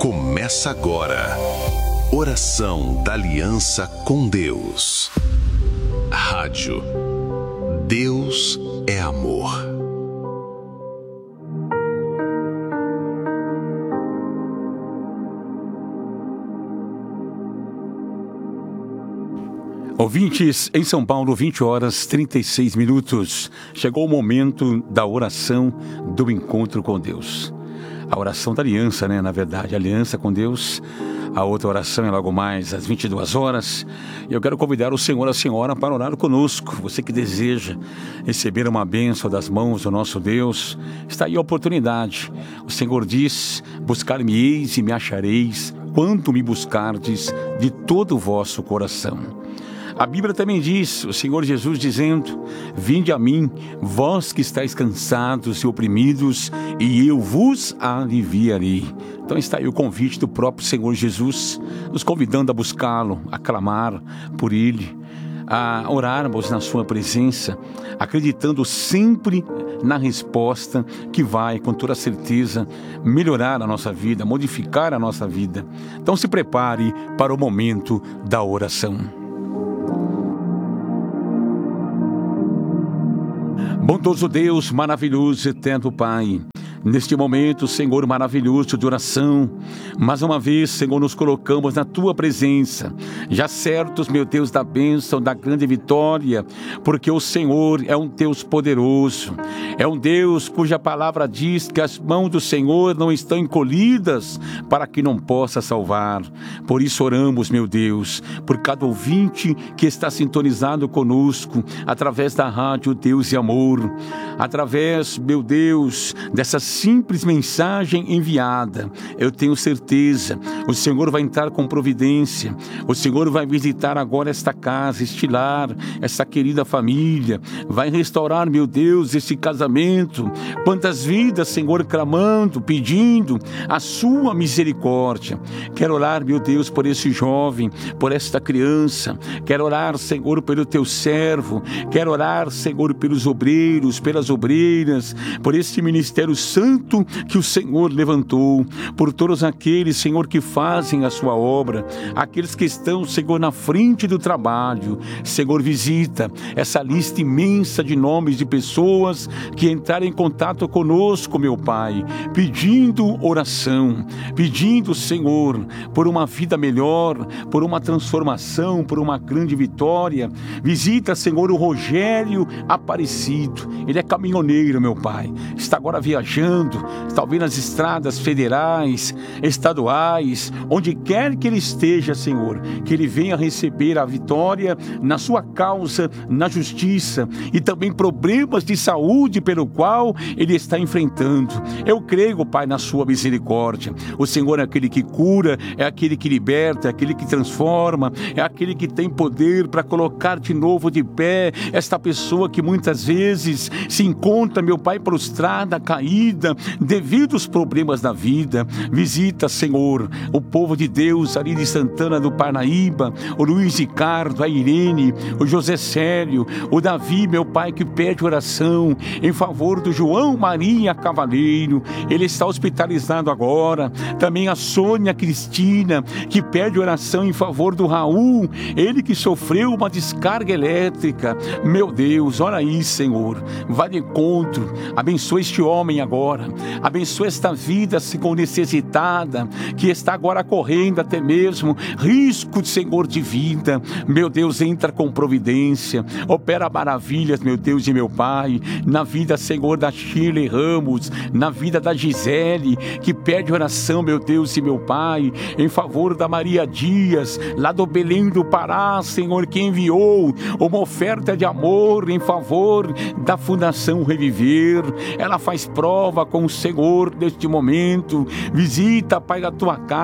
Começa agora. Oração da Aliança com Deus. Rádio. Deus é amor. Ouvintes, em São Paulo, 20h36. Chegou o momento da oração do encontro com Deus. A oração da aliança, Na verdade, a aliança com Deus. A outra oração é logo mais às 22h. E eu quero convidar o senhor e a senhora para orar conosco. Você que deseja receber uma bênção das mãos do nosso Deus, está aí a oportunidade. O Senhor diz: buscar-me-eis e me achareis, quando me buscardes de todo o vosso coração. A Bíblia também diz, o Senhor Jesus dizendo: vinde a mim, vós que estáis cansados e oprimidos, e eu vos aliviarei. Então está aí o convite do próprio Senhor Jesus, nos convidando a buscá-lo, a clamar por Ele, a orarmos na sua presença, acreditando sempre na resposta que vai, com toda certeza, melhorar a nossa vida, modificar a nossa vida. Então se prepare para o momento da oração. Bondoso Deus, maravilhoso, eterno Pai, neste momento, Senhor, maravilhoso de oração, mais uma vez, Senhor, nos colocamos na Tua presença, já certos, meu Deus, da bênção, da grande vitória, porque o Senhor é um Deus poderoso, é um Deus cuja palavra diz que as mãos do Senhor não estão encolhidas para que não possa salvar. Por isso oramos, meu Deus, por cada ouvinte que está sintonizado conosco, através da rádio Deus e Amor, através, meu Deus, dessa simples mensagem enviada. Eu tenho certeza, o Senhor vai entrar com providência, o Senhor vai visitar agora esta casa, este lar, essa querida família, vai restaurar, meu Deus, esse casamento. Quantas vidas, Senhor, clamando, pedindo a sua misericórdia. Quero orar, meu Deus, por esse jovem, por esta criança. Quero orar, Senhor, pelo teu servo. Quero orar, Senhor, pelos obreiros, pelas obreiras, por este ministério santo que o Senhor levantou, por todos aqueles, Senhor, que fazem a sua obra, aqueles que estão, Senhor, na frente do trabalho. Senhor, visita essa lista imensa de nomes de pessoas que entraram em contato conosco, meu Pai, pedindo oração, pedindo, Senhor, por uma vida melhor, por uma transformação, por uma grande vitória. Visita, Senhor, o Rogério Aparecido. Ele é caminhoneiro, meu Pai, está agora viajando, talvez nas estradas federais, estaduais, onde quer que ele esteja, Senhor, que ele venha receber a vitória na sua causa, na justiça, e também problemas de saúde pelo qual ele está enfrentando. Eu creio, Pai, na sua misericórdia. O Senhor é aquele que cura, é aquele que liberta, é aquele que transforma, é aquele que tem poder para colocar de novo de pé esta pessoa que muitas vezes se encontra, meu Pai, prostrada, caída, devido aos problemas da vida. Visita, Senhor, o povo de Deus ali de Santana do Parnaíba, o Luiz Ricardo, a Irene, o José Célio, o Davi, meu Pai, que pede oração em favor do João Maria Cavaleiro. Ele está hospitalizado agora. Também a Sônia Cristina, que pede oração em favor do Raul, ele que sofreu uma descarga elétrica. Meu Deus, olha aí, Senhor, vai de encontro, abençoa este homem agora, abençoa esta vida, Senhor, necessitada, que está agora correndo até mesmo risco, Senhor, de vida. Meu Deus, entra com providência, opera maravilhas, meu Deus e meu Pai, na vida, Senhor, da Shirley Ramos, na vida da Gisele, que pede oração, meu Deus e meu Pai, em favor da Maria Dias, lá do Belém do Pará, Senhor, que enviou uma oferta de amor em favor da Fundação Reviver. Ela faz prova com o Senhor neste momento. Visita, Pai, a tua casa,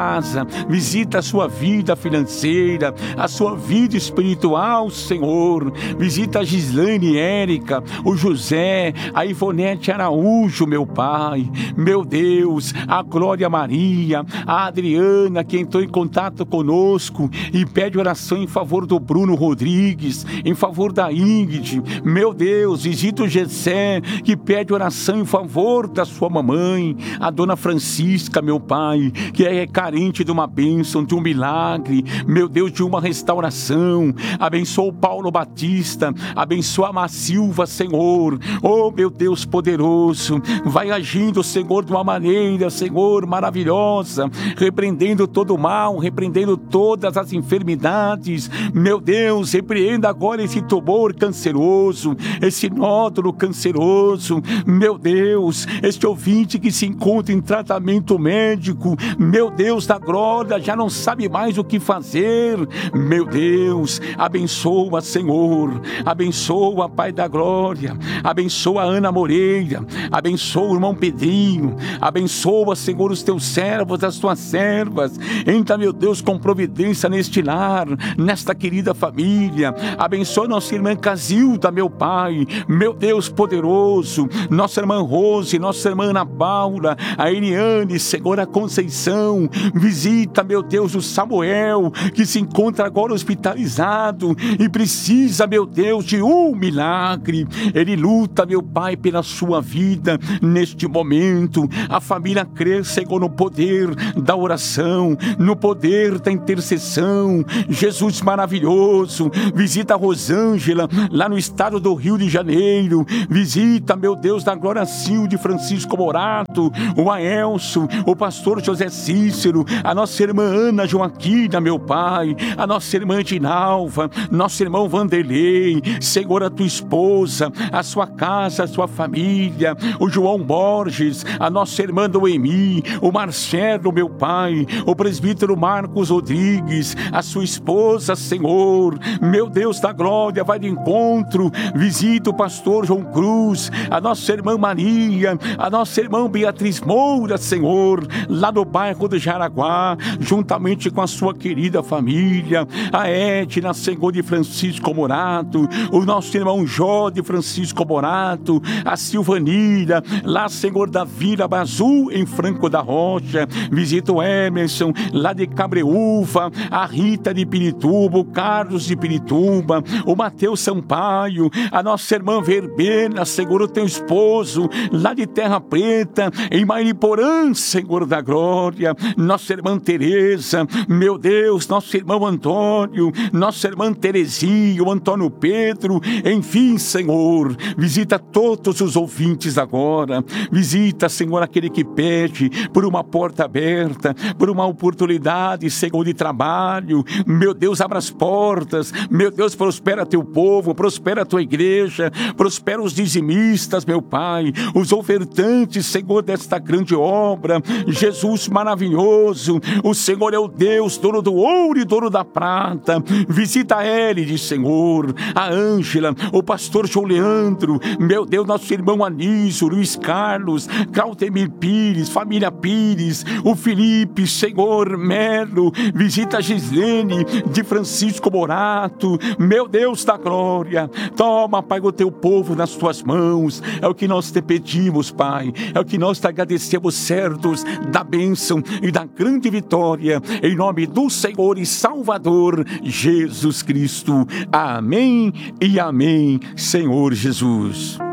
casa, visita a sua vida financeira, a sua vida espiritual, Senhor. Visita a Gislane Érica, o José, a Ivonete Araújo, meu Pai, meu Deus, a Glória Maria, a Adriana, que entrou em contato conosco e pede oração em favor do Bruno Rodrigues, em favor da Ingrid. Meu Deus, visita o Gessé, que pede oração em favor da sua mamãe, a Dona Francisca, meu Pai, que é carente de uma bênção, de um milagre, meu Deus, de uma restauração. Abençoa o Paulo Batista, abençoa a Má Silva, Senhor. Oh, meu Deus poderoso, vai agindo, Senhor, de uma maneira, Senhor, maravilhosa, repreendendo todo o mal, repreendendo todas as enfermidades. Meu Deus, repreenda agora esse tumor canceroso, esse nódulo canceroso. Meu Deus, este ouvinte que se encontra em tratamento médico, meu Deus da glória, já não sabe mais o que fazer. Meu Deus, abençoa, Senhor, abençoa, Pai da glória, abençoa a Ana Moreira, abençoa o irmão Pedrinho, abençoa, Senhor, os teus servos, as tuas servas. Entra, meu Deus, com providência neste lar, nesta querida família. Abençoa nossa irmã Casilda, meu Pai, meu Deus poderoso, nossa irmã Rose, nossa irmã Ana Paula, a Eliane, Senhor, a Conceição. Visita, meu Deus, o Samuel, que se encontra agora hospitalizado e precisa, meu Deus, de um milagre. Ele luta, meu Pai, pela sua vida neste momento. A família crê, Senhor, no poder da oração, no poder da intercessão. Jesus maravilhoso, visita a Rosângela, lá no estado do Rio de Janeiro. Visita, meu Deus, da Glória Silde Francisco Morato, o Aelso, o pastor José Cícero, a nossa irmã Ana Joaquina, meu Pai, a nossa irmã Dinalva, nosso irmão Vanderlei, Senhor, a tua esposa, a sua casa, a sua família, o João Borges, a nossa irmã Noemi, o Marcelo, meu Pai, o presbítero Marcos Rodrigues, a sua esposa, Senhor, meu Deus da glória, vai de encontro. Visita o pastor João Cruz, a nossa irmã Maria, a nossa irmã Beatriz Moura, Senhor, lá no bairro do Jaraguá, juntamente com a sua querida família, a Edna, Senhor, de Francisco Morato, o nosso irmão Jó de Francisco Morato, a Silvanira, lá, Senhor, da Vila Bazu, em Franco da Rocha. Visita o Emerson, lá de Cabreúva, a Rita de Pirituba, o Carlos de Pirituba, o Mateus Sampaio, a nossa irmã Verbena, Senhor, o teu esposo, lá de Terra Preta, em Mariporã, Senhor da glória, nossa irmã Tereza, meu Deus, nosso irmão Antônio, nossa irmã Terezinha, o Antônio Pedro, enfim, Senhor, visita todos os ouvintes agora. Visita, Senhor, aquele que pede por uma porta aberta, por uma oportunidade, Senhor, de trabalho. Meu Deus, abra as portas. Meu Deus, prospera teu povo, prospera a tua igreja, prospera os dizimistas, meu Pai, os ofertantes, Senhor, desta grande obra. Jesus maravilhoso, o Senhor é o Deus, dono do ouro e dono da prata. Visita a Élide, Senhor, a Ângela, o pastor João Leandro, meu Deus, nosso irmão Anísio, Luiz Carlos, Claudemir Pires, família Pires, o Felipe, Senhor, Melo. Visita a Gislene de Francisco Morato, meu Deus da glória. Toma, Pai, o teu povo nas tuas mãos. É o que nós te pedimos, Pai, é o que nós te agradecemos, certos da bênção e da grande vitória, em nome do Senhor e Salvador Jesus Cristo. Amém e amém, Senhor Jesus.